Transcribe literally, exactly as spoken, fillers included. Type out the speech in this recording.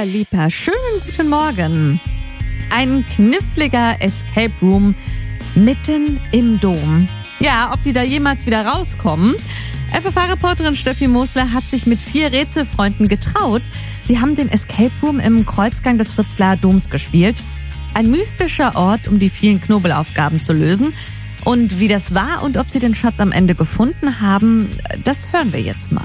Lieber, schönen guten Morgen. Ein kniffliger Escape Room mitten im Dom. Ja, ob die da jemals wieder rauskommen? F F H-Reporterin Steffi Mosler hat sich mit vier Rätselfreunden getraut. Sie haben den Escape Room im Kreuzgang des Fritzlarer Doms gespielt. Ein mystischer Ort, um die vielen Knobelaufgaben zu lösen. Und wie das war und ob sie den Schatz am Ende gefunden haben, das hören wir jetzt mal.